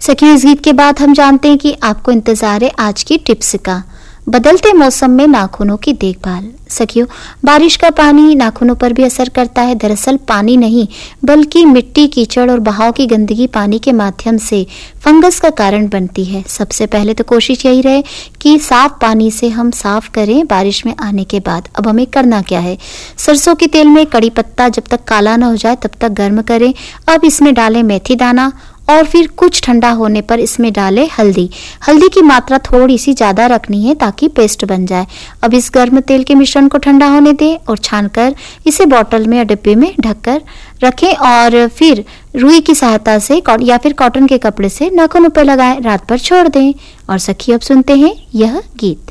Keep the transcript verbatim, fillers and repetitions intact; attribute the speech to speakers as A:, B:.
A: सखियों, इस गीत के बाद हम जानते हैं कि आपको इंतजार है आज की टिप्स का। बदलते मौसम में नाखूनों की देखभाल। सखियों, बारिश का पानी नाखूनों पर भी असर करता है। दरअसल पानी नहीं बल्कि मिट्टी, कीचड़ और बहाव की गंदगी पानी के माध्यम से फंगस का कारण बनती है। सबसे पहले तो कोशिश यही रहे कि साफ पानी से हम साफ करें बारिश में आने के बाद। अब हमें करना क्या है? सरसों के तेल में कड़ी पत्ता जब तक काला ना हो जाए तब तक गर्म करें। अब इसमें डालें मेथी दाना और फिर कुछ ठंडा होने पर इसमें डालें हल्दी। हल्दी की मात्रा थोड़ी सी ज़्यादा रखनी है ताकि पेस्ट बन जाए। अब इस गर्म तेल के मिश्रण को ठंडा होने दें और छानकर इसे बॉटल में या डिब्बे में ढककर रखें और फिर रुई की सहायता से या फिर कॉटन के कपड़े से नाखूनों पर लगाएं। रात भर छोड़ दें। और सखी, अब सुनते हैं यह गीत।